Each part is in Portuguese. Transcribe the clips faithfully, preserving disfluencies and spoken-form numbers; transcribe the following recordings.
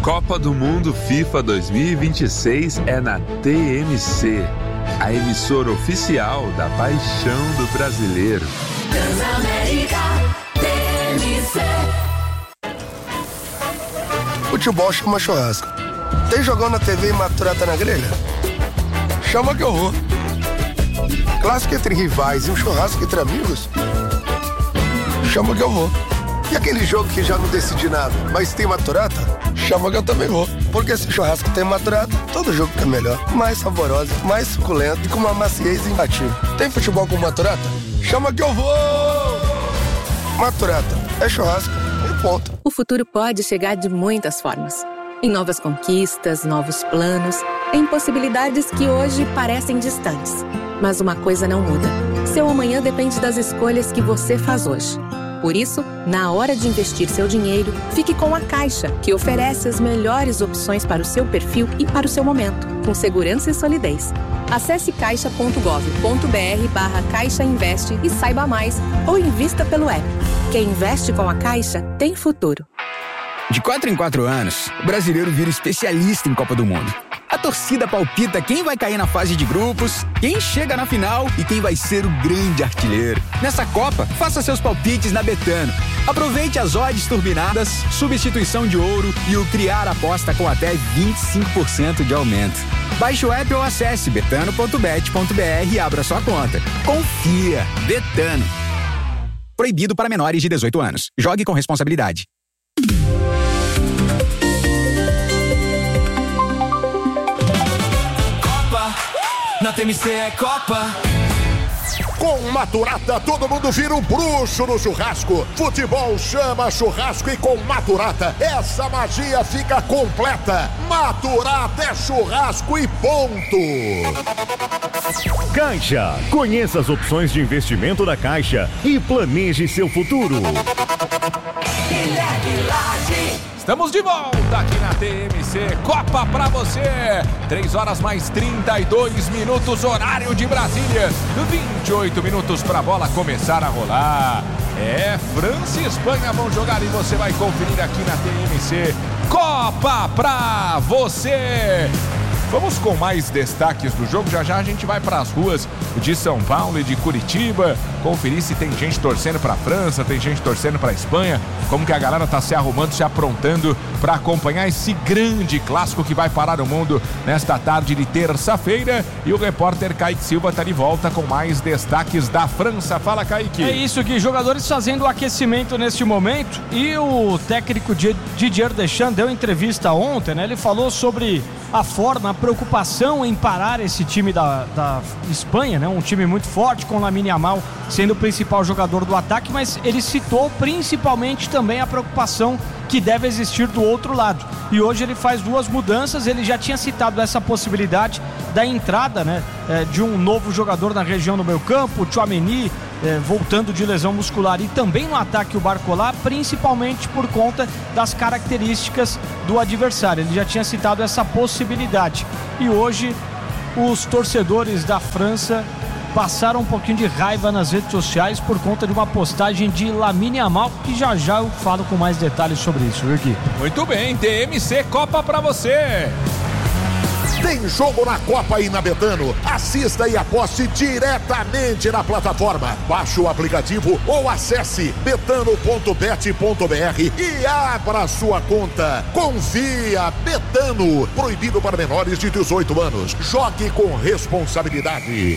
Copa do Mundo FIFA dois mil e vinte e seis é na T M C, a emissora oficial da paixão do brasileiro. Transamérica, T M C. Futebol chama churrasco. Tem jogão na T V e maturata na grelha? Chama que eu vou. Clássico entre rivais e um churrasco entre amigos? Chama que eu vou. E aquele jogo que já não decidi nada, mas tem maturata? Chama que eu também vou. Porque se churrasco tem maturata, todo jogo fica melhor. Mais saborosa, mais suculento e com uma maciez imbatível. Tem futebol com maturata? Chama que eu vou! Maturata é churrasco e ponto. O futuro pode chegar de muitas formas. Em novas conquistas, novos planos, em possibilidades que hoje parecem distantes. Mas uma coisa não muda. Seu amanhã depende das escolhas que você faz hoje. Por isso, na hora de investir seu dinheiro, fique com a Caixa, que oferece as melhores opções para o seu perfil e para o seu momento, com segurança e solidez. Acesse caixa ponto gov ponto br barra Caixa Investe e saiba mais, ou invista pelo app. Quem investe com a Caixa tem futuro. De quatro em quatro anos, o brasileiro vira especialista em Copa do Mundo. A torcida palpita quem vai cair na fase de grupos, quem chega na final e quem vai ser o grande artilheiro. Nessa Copa, faça seus palpites na Betano. Aproveite as odds turbinadas, substituição de ouro e o criar aposta com até vinte e cinco por cento de aumento. Baixe o app ou acesse betano ponto bet ponto br e abra sua conta. Confia! Betano. Proibido para menores de dezoito anos. Jogue com responsabilidade. Na T M C é Copa. Com Maturata, todo mundo vira um bruxo no churrasco. Futebol chama churrasco e com Maturata, essa magia fica completa. Maturata é churrasco e ponto. Caixa. Conheça as opções de investimento da Caixa e planeje seu futuro. Estamos de volta aqui na T M C, Copa pra você. três horas mais trinta e dois minutos, horário de Brasília. vinte e oito minutos pra bola começar a rolar. É, França e Espanha vão jogar e você vai conferir aqui na T M C. Copa pra você. Vamos com mais destaques do jogo. Já já a gente vai para as ruas de São Paulo e de Curitiba, conferir se tem gente torcendo para a França, tem gente torcendo para a Espanha, como que a galera tá se arrumando, se aprontando para acompanhar esse grande clássico que vai parar o mundo nesta tarde de terça-feira. E o repórter Kaique Silva tá de volta com mais destaques da França. Fala, Kaique. É isso, que jogadores fazendo o aquecimento neste momento, e o técnico Didier Deschamps deu entrevista ontem, né? Ele falou sobre a forma, a preocupação em parar esse time da, da Espanha, né? Um time muito forte, com Lamine Yamal sendo o principal jogador do ataque, mas ele citou principalmente também a preocupação que deve existir do outro lado. E hoje ele faz duas mudanças. Ele já tinha citado essa possibilidade da entrada, né, de um novo jogador na região do meio campo, o Tchouaméni, eh, voltando de lesão muscular, e também no ataque o Barcola, principalmente por conta das características do adversário. Ele já tinha citado essa possibilidade. E hoje os torcedores da França passaram um pouquinho de raiva nas redes sociais por conta de uma postagem de Lamine Yamal, que já já eu falo com mais detalhes sobre isso, viu, Gui? Muito bem, T M C Copa pra você. Tem jogo na Copa aí na Betano. Assista e aposte diretamente na plataforma. Baixe o aplicativo ou acesse betano ponto bet ponto br e abra sua conta. Confia, Betano. Proibido para menores de dezoito anos. Jogue com responsabilidade.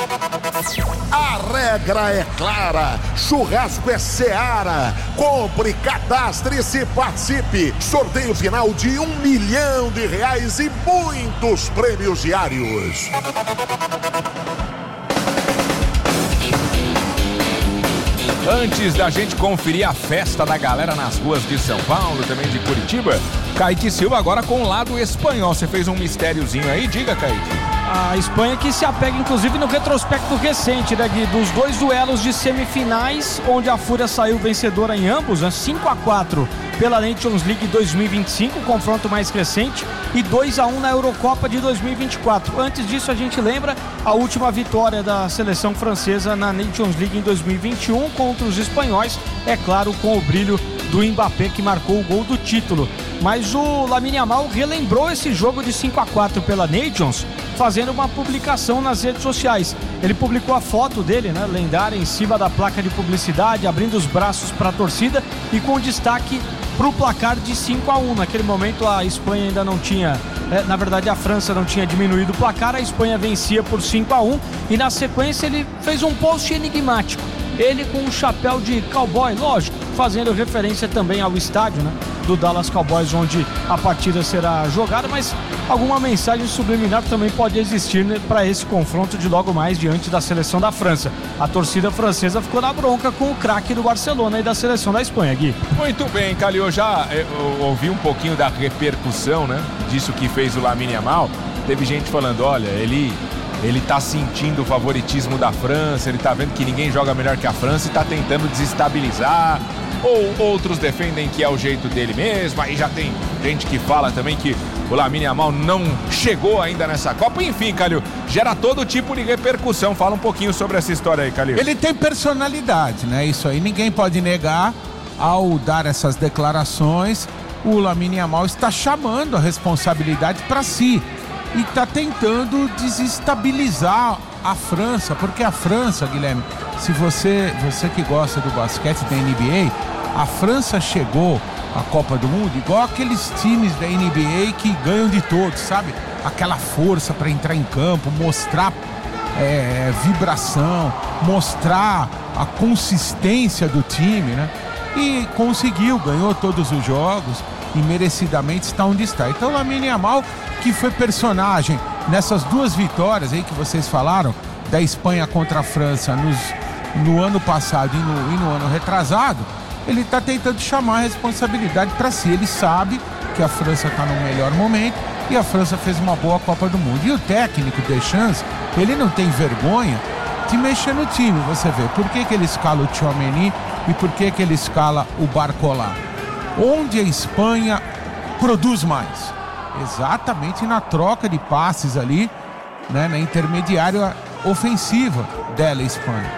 A regra é clara. Churrasco é Seara. Compre, cadastre-se, participe. Sorteio final de um milhão de reais e muito os prêmios diários. Antes da gente conferir a festa da galera nas ruas de São Paulo, também de Curitiba, Kaique Silva agora com o lado espanhol. Você fez um mistériozinho aí, diga, Kaique. A Espanha que se apega inclusive no retrospecto recente, né, Gui, dos dois duelos de semifinais, onde a Fúria saiu vencedora em ambos, né, cinco a quatro pela Nations League dois mil e vinte e cinco, confronto mais recente, e dois a um na Eurocopa de dois mil e vinte e quatro. Antes disso, a gente lembra a última vitória da seleção francesa na Nations League em dois mil e vinte e um contra os espanhóis, é claro, com o brilho do Mbappé, que marcou o gol do título. Mas o Lamine Yamal relembrou esse jogo de cinco a quatro pela Nations, fazendo uma publicação nas redes sociais. Ele publicou a foto dele, né, lendária, em cima da placa de publicidade, abrindo os braços para a torcida e com destaque para o placar de cinco a um. Naquele momento a Espanha ainda não tinha, é, na verdade a França não tinha diminuído o placar, a Espanha vencia por cinco a um e na sequência ele fez um post enigmático. Ele com um chapéu de cowboy, lógico, fazendo referência também ao estádio, né, do Dallas Cowboys, onde a partida será jogada, mas alguma mensagem subliminar também pode existir, né, para esse confronto de logo mais diante da seleção da França. A torcida francesa ficou na bronca com o craque do Barcelona e da seleção da Espanha, Gui. Muito bem, Calil, já eu ouvi um pouquinho da repercussão, né, disso que fez o Lamine Yamal. Teve gente falando, olha, ele... Ele tá sentindo o favoritismo da França, ele tá vendo que ninguém joga melhor que a França e tá tentando desestabilizar. Ou outros defendem que é o jeito dele mesmo. Aí já tem gente que fala também que o Lamine Yamal não chegou ainda nessa Copa. Enfim, Calil, gera todo tipo de repercussão. Fala um pouquinho sobre essa história aí, Calil. Ele tem personalidade, né? Isso aí ninguém pode negar. Ao dar essas declarações, o Lamine Yamal está chamando a responsabilidade para si. E está tentando desestabilizar a França, porque a França, Guilherme, se você, você que gosta do basquete da N B A, a França chegou à Copa do Mundo igual aqueles times da N B A que ganham de todos, sabe? Aquela força para entrar em campo, mostrar é, vibração, mostrar a consistência do time, né? E conseguiu, ganhou todos os jogos e merecidamente está onde está. Então o Lamine Yamal, que foi personagem nessas duas vitórias aí que vocês falaram, da Espanha contra a França nos, no ano passado e no, e no ano retrasado, ele está tentando chamar a responsabilidade para si. Ele sabe que a França está no melhor momento e a França fez uma boa Copa do Mundo. E o técnico Deschamps, ele não tem vergonha de mexer no time, você vê. Por que que ele escala o Tchouaméni e por que que ele escala o Barcola? Onde a Espanha produz mais? Exatamente na troca de passes ali, né, na intermediária ofensiva dela, a Espanha.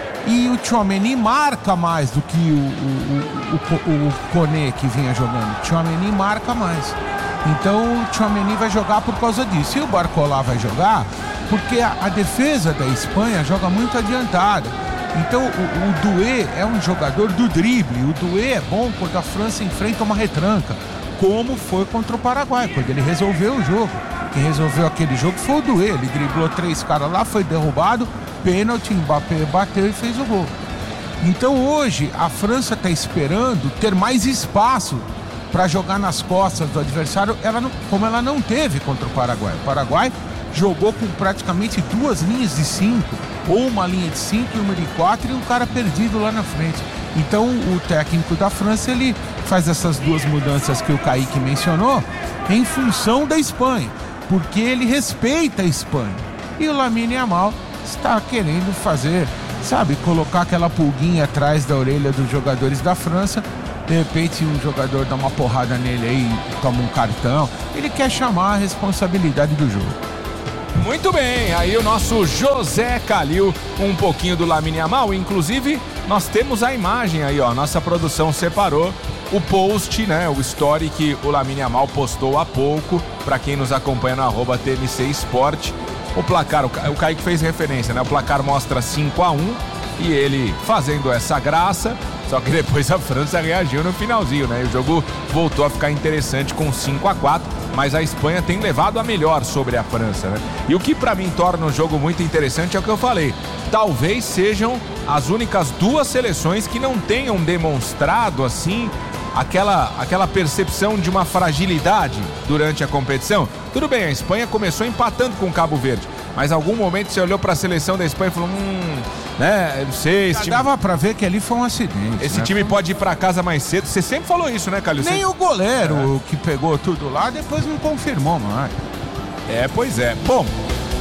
E o Tchouaméni marca mais do que o, o, o, o, o Koné que vinha jogando. O Tchouaméni marca mais. Então o Tchouaméni vai jogar por causa disso. E o Barcola vai jogar porque a, a defesa da Espanha joga muito adiantada. Então o, o Doué é um jogador do drible. O Doué é bom quando a França enfrenta uma retranca, como foi contra o Paraguai, quando ele resolveu o jogo. Quem resolveu aquele jogo foi o Doué. Ele driblou três caras lá, foi derrubado, pênalti, Mbappé bateu e fez o gol. Então hoje a França está esperando ter mais espaço para jogar nas costas do adversário, ela não, como ela não teve contra o Paraguai. O Paraguai jogou com praticamente duas linhas de cinco, ou uma linha de cinco e uma de quatro, e um cara perdido lá na frente. Então o técnico da França, ele faz essas duas mudanças que o Kaique mencionou em função da Espanha, porque ele respeita a Espanha. E o Lamine Yamal está querendo fazer, sabe, colocar aquela pulguinha atrás da orelha dos jogadores da França. De repente um jogador dá uma porrada nele aí, toma um cartão. Ele quer chamar a responsabilidade do jogo. Muito bem, aí o nosso José Calil, um pouquinho do Lamine Yamal. Inclusive, nós temos a imagem aí, ó. Nossa produção separou o post, né? O story que o Lamine Yamal postou há pouco. Pra quem nos acompanha no arroba T M C Sport. O placar, o, Ca... o Kaique fez referência, né? O placar mostra cinco a um e ele fazendo essa graça. Só que depois a França reagiu no finalzinho, né? E o jogo voltou a ficar interessante com cinco a quatro, mas a Espanha tem levado a melhor sobre a França, né? E o que pra mim torna o jogo muito interessante é o que eu falei. Talvez sejam as únicas duas seleções que não tenham demonstrado, assim, aquela, aquela percepção de uma fragilidade durante a competição. Tudo bem, a Espanha começou empatando com o Cabo Verde, mas em algum momento você olhou para a seleção da Espanha e falou, hum, né, não sei, esse time... Dava para ver que ali foi um acidente. Esse né? time pode ir para casa mais cedo. Você sempre falou isso, né, Calil? Nem Você... o goleiro é. que pegou tudo lá, depois não confirmou mais. É, pois é. Bom,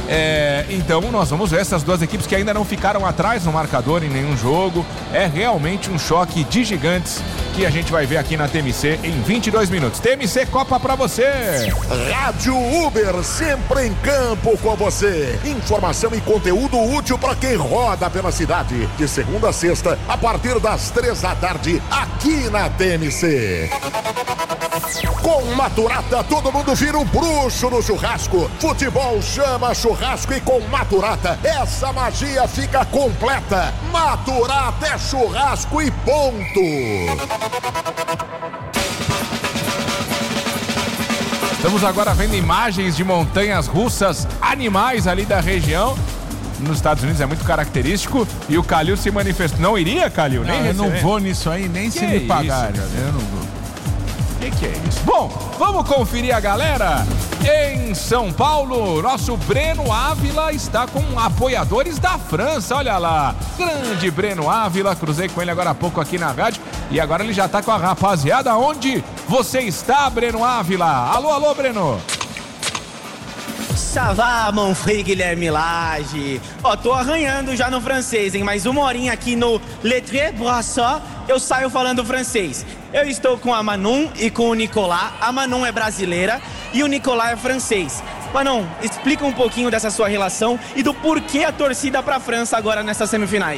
É, então nós vamos ver essas duas equipes que ainda não ficaram atrás no marcador em nenhum jogo. É realmente um choque de gigantes que a gente vai ver aqui na T M C em vinte e dois minutos. T M C Copa pra você. Rádio Uber, sempre em campo com você. Informação e conteúdo útil para quem roda pela cidade. De segunda a sexta, a partir das três da tarde, aqui na T M C. Com Maturata, todo mundo vira um bruxo no churrasco. Futebol chama churrasco e com Maturata, essa magia fica completa. Maturata é churrasco e ponto. Estamos agora vendo imagens de montanhas russas, animais ali da região. Nos Estados Unidos é muito característico. E o Calil se manifestou. Não iria, Calil? Nem não, eu não vou nisso aí, nem que se me pagarem. Eu não vou. O que, que é isso? Bom, vamos conferir a galera. Em São Paulo, nosso Breno Ávila está com apoiadores da França. Olha lá, grande Breno Ávila. Cruzei com ele agora há pouco aqui na rádio. E agora ele já está com a rapaziada. Onde você está, Breno Ávila? Alô, alô, Breno. Ça va, mon frère Guilherme Lage. Ó, tô arranhando já no francês, hein? Mas uma horinha aqui no Le Très Brassard, eu saio falando francês. Eu estou com a Manon e com o Nicolas. A Manon é brasileira e o Nicolas é francês. Manon, explica um pouquinho dessa sua relação e do porquê a torcida pra França agora nessas semifinais.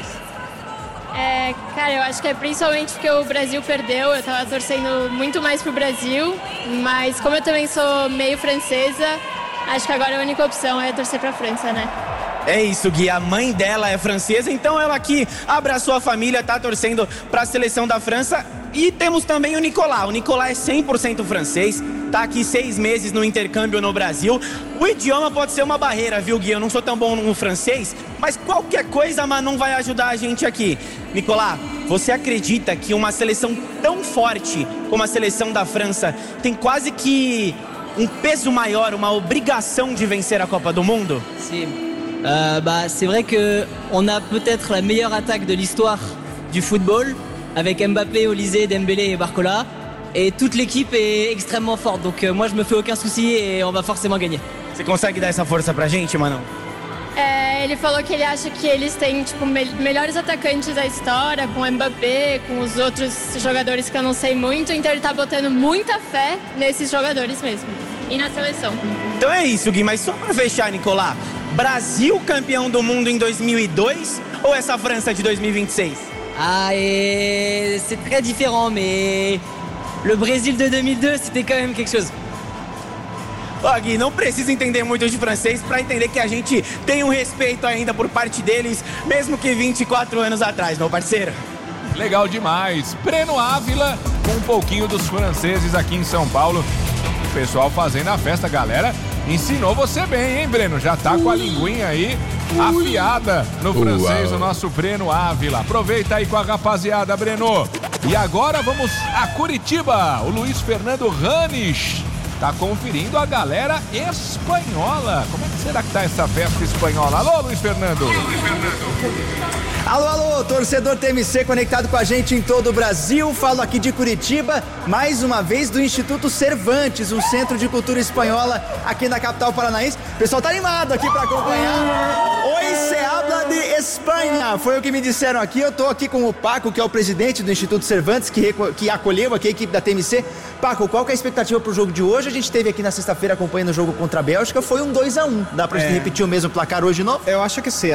É, cara, eu acho que é principalmente porque o Brasil perdeu. Eu tava torcendo muito mais pro Brasil, mas como eu também sou meio francesa, acho que agora a única opção é torcer pra França, né? É isso, Gui. A mãe dela é francesa, então ela aqui abraçou a família, tá torcendo pra seleção da França. E temos também o Nicolas. O Nicolas é cem por cento francês, tá aqui seis meses no intercâmbio no Brasil. O idioma pode ser uma barreira, viu, Gui? Eu não sou tão bom no francês, mas qualquer coisa a Manon vai ajudar a gente aqui. Nicolas, você acredita que uma seleção tão forte como a seleção da França tem quase que um peso maior, uma obrigação de vencer a Copa do Mundo? Sim. Euh, bah, c'est vrai qu'on a peut-être la meilleure attaque de l'histoire du football, avec Mbappé, Olysée, Dembélé et Barcola. Et toute l'équipe est extrêmement forte, donc euh, moi je me fais aucun souci et on va forcément gagner. Você consegue dar essa força pra gente, Manon? É, ele falou que ele acha que eles têm tipo, me- melhores atacantes da história, com o Mbappé, com os outros jogadores que eu não sei muito, então ele tá botando muita fé nesses jogadores mesmo, e na seleção. Então é isso, Gui, mas só pra fechar, Nicolas, Brasil campeão do mundo em dois mil e dois ou essa França de dois mil e vinte e seis? Ah, et c'est très différent, mais le Brésil de deux mille deux, c'était quand même quelque chose. Ó, Gui, não precisa entender muito de francês pra entender que a gente tem um respeito ainda por parte deles, mesmo que vinte e quatro anos atrás, meu parceiro. Legal demais. Breno Ávila com um pouquinho dos franceses aqui em São Paulo. O pessoal fazendo a festa, galera. Ensinou você bem, hein, Breno? Já tá com a linguinha aí afiada no francês, o nosso Breno Ávila. Aproveita aí com a rapaziada, Breno. E agora vamos a Curitiba. O Luiz Fernando Ranes tá conferindo a galera espanhola. Como é que será que tá essa festa espanhola? Alô, Luiz Fernando. Alô, Luiz Fernando. Alô, alô, torcedor T M C conectado com a gente em todo o Brasil. Falo aqui de Curitiba, mais uma vez do Instituto Cervantes, um centro de cultura espanhola aqui na capital paranaense. O pessoal tá animado aqui para acompanhar. Oi, se habla de Espanha. Foi o que me disseram aqui. Eu tô aqui com o Paco, que é o presidente do Instituto Cervantes, que, reco- que acolheu aqui a equipe da T M C. Paco, qual que é a expectativa pro jogo de hoje? A gente teve aqui na sexta-feira acompanhando o jogo contra a Bélgica. Foi um dois a um. Dá pra gente É. repetir o mesmo placar hoje de novo? Eu acho que sim.